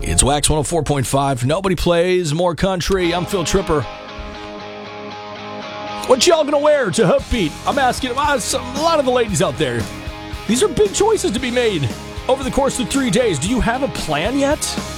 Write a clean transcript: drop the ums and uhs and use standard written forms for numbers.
It's Wax 104.5. Nobody plays more country. I'm Phil Tripper. What y'all gonna wear to Hoofbeat? I'm asking a lot of the ladies out there. These are big choices to be made over the course of 3 days. Do you have a plan yet?